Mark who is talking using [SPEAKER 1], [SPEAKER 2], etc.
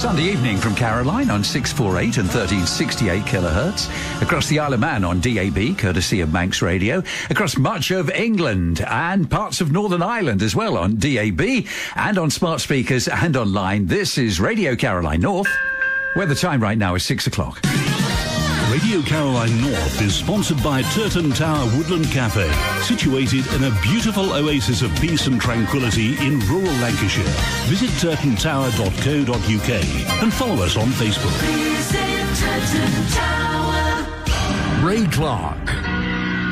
[SPEAKER 1] Sunday evening from Caroline on 648 and 1368 kilohertz. Across the Isle of Man on DAB, courtesy of Manx Radio. Across much of England and parts of Northern Ireland as well on DAB and on smart speakers and online. This is Radio Caroline North, where the time right now is 6 o'clock.
[SPEAKER 2] Radio Caroline North is sponsored by Turton Tower Woodland Cafe, situated in a beautiful oasis of peace and tranquility in rural Lancashire. Visit turtontower.co.uk and follow us on Facebook.
[SPEAKER 3] Ray Clark